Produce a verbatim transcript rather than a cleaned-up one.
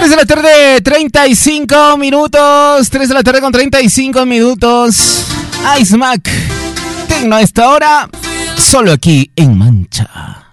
tres de la tarde, treinta y cinco minutos. tres de la tarde con treinta y cinco minutos. Ice Mac. Tecno a esta hora. Solo aquí en Mancha.